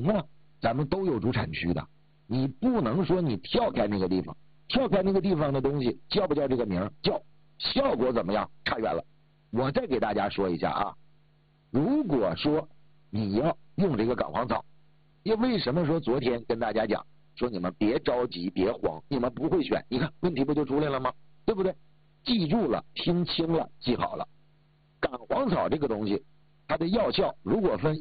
城啊，咱们都有主产区的，你不能说你跳开那个地方，跳开那个地方的东西叫不叫这个名？叫，效果怎么样？差远了。我再给大家说一下啊，如果说你要用这个杆黄草，因为什么说昨天跟大家讲说你们别着急别慌，你们不会选，你看问题不就出来了吗？对不对？记住了，听清了，记好了。杆黄草这个东西，它的药效如果分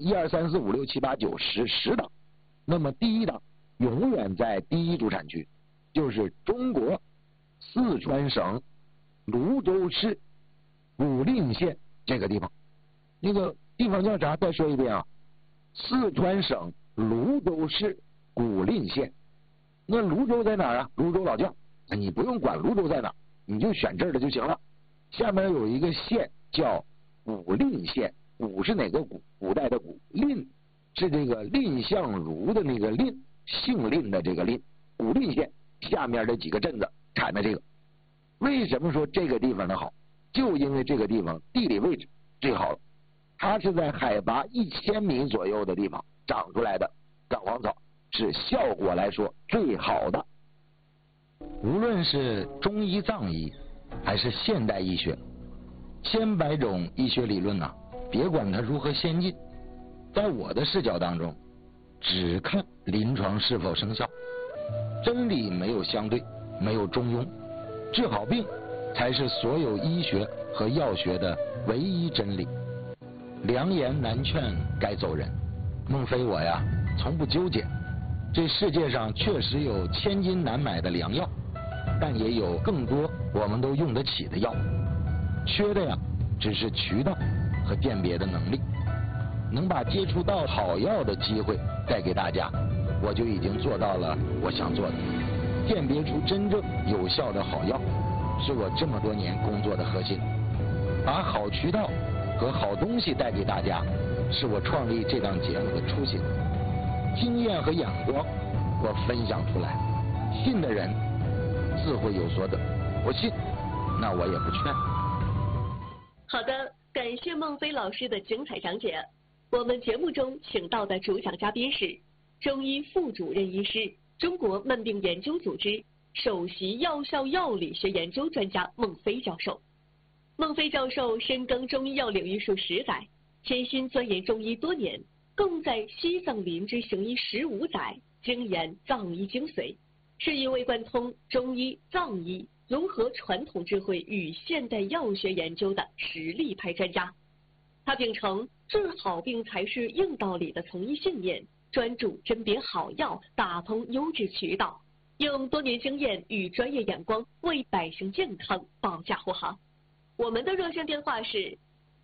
1、2、3、4、5、6、7、8、9、10档，那么第一档永远在第一主产区，就是中国四川省泸州市古蔺县这个地方。那个地方叫啥？再说一遍啊，四川省泸州市古蔺县。那泸州在哪儿啊？泸州老窖，你不用管泸州在哪儿，你就选这儿的就行了。下面有一个县叫古蔺县，古是哪个古？古代的古，蔺是这个蔺相如的那个蔺，姓蔺的这个蔺。古蔺县下面这几个镇子产的这个。为什么说这个地方的好？就因为这个地方地理位置最好了，它是在海拔1000米左右的地方长出来的杆黄草，是效果来说最好的。 无论是中医藏医还是现代医学，千百种医学理论啊，别管它如何先进，在我的视角当中，只看临床是否生效。真理没有相对，没有中庸，治好病才是所有医学和药学的唯一真理。良言难劝该走人，孟非我呀从不纠结。这世界上确实有千金难买的良药，但也有更多我们都用得起的药，缺的呀只是渠道和鉴别的能力。能把接触到好药的机会带给大家，我就已经做到了我想做的。鉴别出真正有效的好药，是我这么多年工作的核心。把好渠道和好东西带给大家，是我创立这档节目的初心。经验和眼光我分享出来，信的人自会有所得，不信那我也不劝。 好的，感谢孟非老师的精彩讲解。我们节目中请到的主讲嘉宾是中医副主任医师、中国慢病研究组织首席药效药理学研究专家孟非教授。孟非教授深耕中医药领域数10载，潜心钻研中医多年，更在西藏林芝行医15载，精研藏医精髓，是一位贯通中医、藏医，融合传统智慧与现代药学研究的实力派专家。他秉承治好病才是硬道理的从医信念，专注甄别好药，打通优质渠道，用多年经验与专业眼光为百姓健康保驾护航。我们的热线电话是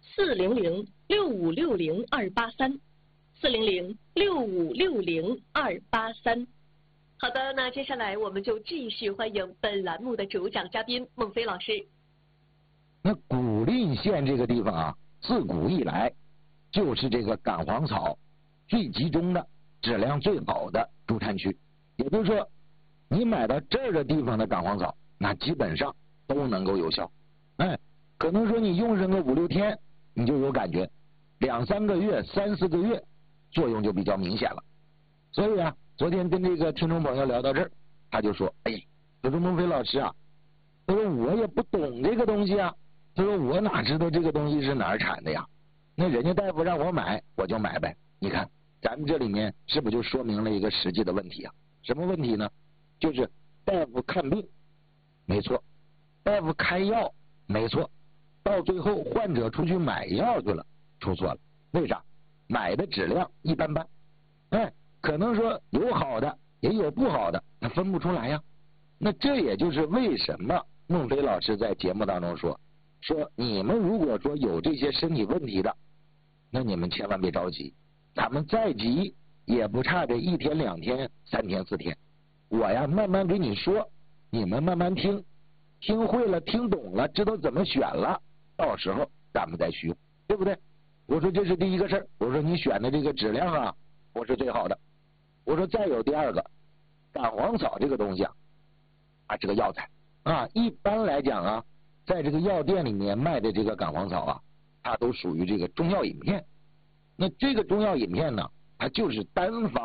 400-6560-283，400-6560-283。好的，那接下来我们就继续欢迎本栏目的主讲嘉宾孟非老师。 那古蔺县这个地方啊，自古以来就是这个杆黄草最集中的、质量最好的主产区。也就是说，你买到这儿的地方的杆黄草，那基本上都能够有效。可能说你用上个5、6天，你就有感觉；2、3个月、3、4个月，作用就比较明显了。所以啊，昨天跟这个听众朋友聊到这儿，他就说：“哎，他说孟非老师啊，他说我也不懂这个东西啊，他说我哪知道这个东西是哪儿产的呀？那人家大夫让我买，我就买呗。你看，咱们这里面是不是就说明了一个实际的问题啊？什么问题呢？就是大夫看病没错，大夫开药没错。”到最后患者出去买药去了，出错了。为啥？买的质量一般般，可能说有好的也有不好的，他分不出来呀。那这也就是为什么孟非老师在节目当中说你们如果说有这些身体问题的，那你们千万别着急，咱们再急也不差这1天、2天、3天、4天。我呀慢慢给你说，你们慢慢听，听会了听懂了，知道怎么选了，到时候咱们再去用，对不对？我说这是第一个事儿，我说你选的这个质量啊不是最好的。我说再有第二个，杆黄草这个东西这个药材一般来讲啊，在这个药店里面卖的这个杆黄草它都属于这个中药饮片。那这个中药饮片呢，它就是单方